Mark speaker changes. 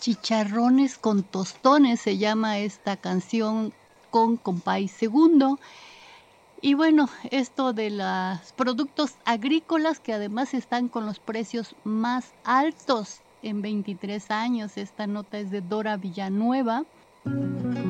Speaker 1: Chicharrones con tostones se llama esta canción con Compay Segundo. Y bueno, esto de los productos agrícolas que además están con los precios más altos en 23 años. Esta nota es de Dora Villanueva.